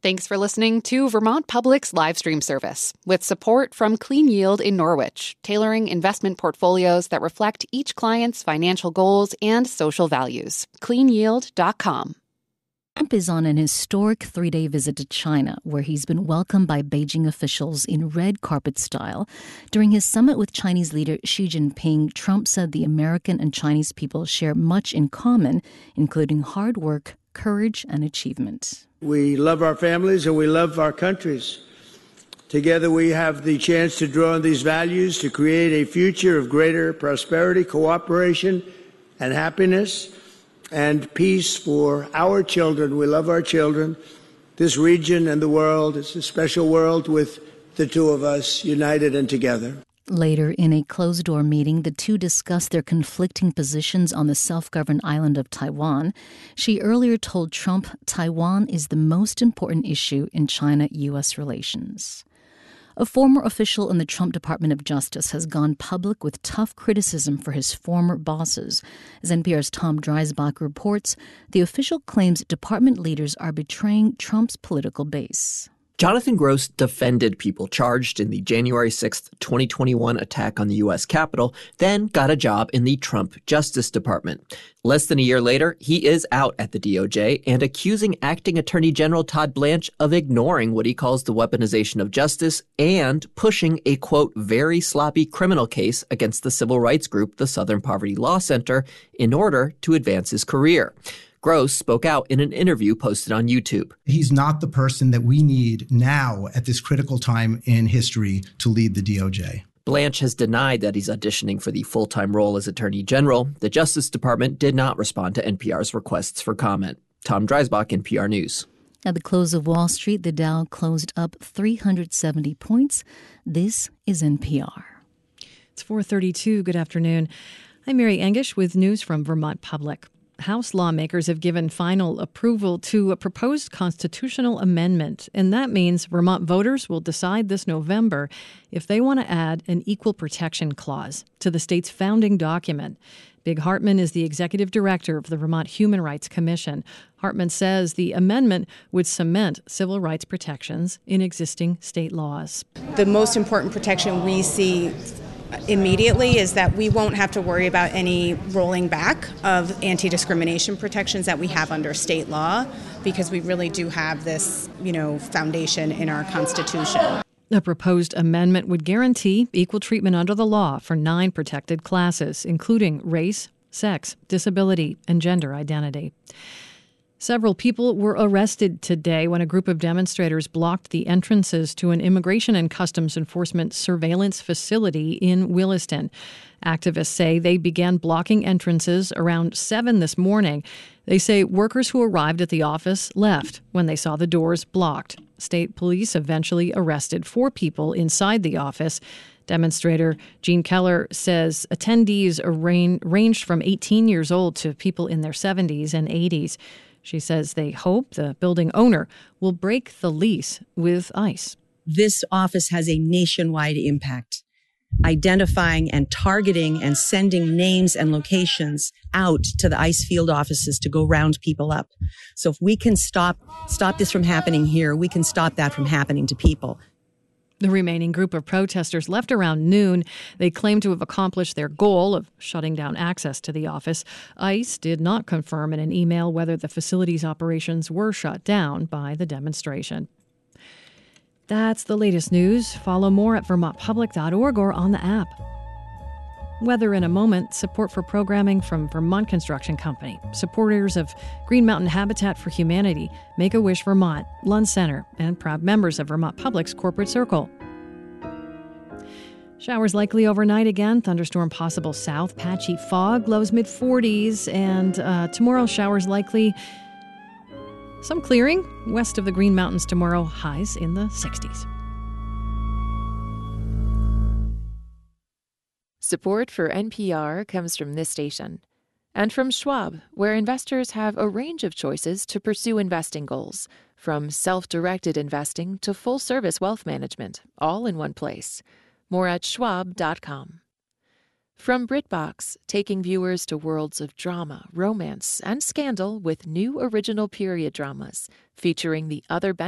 Thanks for listening to Vermont Public's live stream service with support from Clean Yield in Norwich, tailoring investment portfolios that reflect each client's financial goals and social values. CleanYield.com. Trump is on an historic 3-day visit to China, where he's been welcomed by Beijing officials in red carpet style. During his summit with Chinese leader Xi Jinping, Trump said the American and Chinese people share much in common, including hard work, courage, and achievement. We love our families and we love our countries. Together we have the chance to draw on these values to create a future of greater prosperity, cooperation, and happiness and peace for our children. We love our children. This region and the world, it's a special world with the two of us united and together. Later, in a closed-door meeting, the two discussed their conflicting positions on the self-governed island of Taiwan. She earlier told Trump Taiwan is the most important issue in China-U.S. relations. A former official in the Trump Department of Justice has gone public with tough criticism for his former bosses. As NPR's Tom Dreisbach reports, the official claims department leaders are betraying Trump's political base. Jonathan Gross defended people charged in the January 6, 2021 attack on the U.S. Capitol, then got a job in the Trump Justice Department. Less than a year later, he is out at the DOJ and accusing acting Attorney General Todd Blanche of ignoring what he calls the weaponization of justice and pushing a, quote, very sloppy criminal case against the civil rights group, the Southern Poverty Law Center, in order to advance his career. Gross spoke out in an interview posted on YouTube. He's not the person that we need now at this critical time in history to lead the DOJ. Blanche has denied that he's auditioning for the full-time role as Attorney General. The Justice Department did not respond to NPR's requests for comment. Tom Dreisbach, NPR News. At the close of Wall Street, the Dow closed up 370 points. This is NPR. It's 4:32. Good afternoon. I'm Mary Engish with news from Vermont Public. House lawmakers have given final approval to a proposed constitutional amendment, and that means Vermont voters will decide this November if they want to add an equal protection clause to the state's founding document. Big Hartman is the executive director of the Vermont Human Rights Commission. Hartman says the amendment would cement civil rights protections in existing state laws. The most important protection we see immediately is that we won't have to worry about any rolling back of anti-discrimination protections that we have under state law, because we really do have this, foundation in our Constitution. The proposed amendment would guarantee equal treatment under the law for 9 protected classes, including race, sex, disability, and gender identity. Several people were arrested today when a group of demonstrators blocked the entrances to an Immigration and Customs Enforcement surveillance facility in Williston. Activists say they began blocking entrances around 7 this morning. They say workers who arrived at the office left when they saw the doors blocked. State police eventually arrested 4 people inside the office. Demonstrator Jean Keller says attendees ranged from 18 years old to people in their 70s and 80s. She says they hope the building owner will break the lease with ICE. This office has a nationwide impact, identifying and targeting and sending names and locations out to the ICE field offices to go round people up. So if we can stop this from happening here, we can stop that from happening to people. The remaining group of protesters left around noon. They claim to have accomplished their goal of shutting down access to the office. ICE did not confirm in an email whether the facility's operations were shut down by the demonstration. That's the latest news. Follow more at vermontpublic.org or on the app. Weather in a moment. Support for programming from Vermont Construction Company, supporters of Green Mountain Habitat for Humanity, Make-A-Wish Vermont, Lund Center, and proud members of Vermont Public's Corporate Circle. Showers likely overnight again. Thunderstorm possible south. Patchy fog. Lows mid-40s. And tomorrow, showers likely. Some clearing west of the Green Mountains tomorrow. Highs in the 60s. Support for NPR comes from this station and from Schwab, where investors have a range of choices to pursue investing goals, from self-directed investing to full-service wealth management, all in one place. More at schwab.com. From BritBox, taking viewers to worlds of drama, romance, and scandal with new original period dramas featuring the other